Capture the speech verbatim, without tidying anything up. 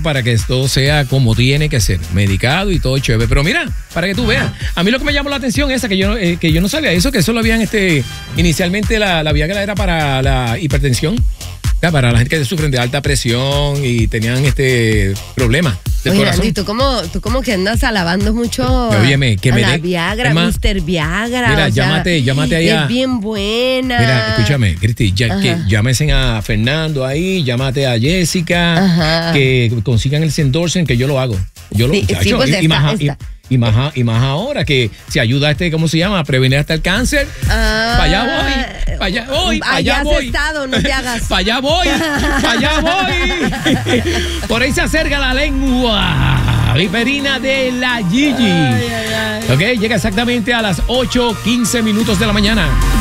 para que todo sea como tiene que ser, medicado y todo chévere. Pero mira, para que tú veas, a mí lo que me llamó la atención es que yo, eh, que yo no sabía eso, que eso lo habían, este, inicialmente la, la Viagra era para la hipertensión, ya, para la gente que sufren de alta presión y tenían este problema del Oye, corazón. Andy, ¿tú como, tú como que andas alabando mucho a, Óyeme, que a me la dé- Viagra, es más, mister Viagra. mira, o sea, llámate, llámate ahí a- Es bien buena. Mira, escúchame, Cristi, ya, Ajá. que llámesen a Fernando ahí, llámate a Jessica, Ajá. que consigan el Sendorsen, que yo lo hago. Yo lo Sí, chacho, sí, pues y, y está, más, a- y- está. y más, a- y más ahora que se ayuda a este, ¿cómo se llama? A prevenir hasta el cáncer. Ah, Para allá voy, para allá voy, para allá allá has voy. estado, no te hagas. Para allá voy, para allá voy. Por ahí se acerca la lengua viperina de la Gigi. Ay, ay, ay. Ok, llega exactamente a las ocho quince minutos de la mañana.